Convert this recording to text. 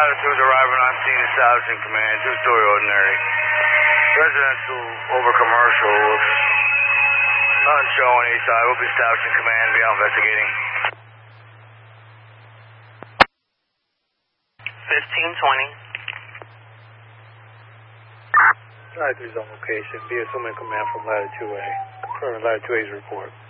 Latitude's arriving on scene, establishing command, two-story ordinary. Residential over commercial, looks nothing showing east side. We'll be establishing command, be out investigating. 1520. Latitude's on location. Be assuming command from Latitude A. Confirming Latitude A's report.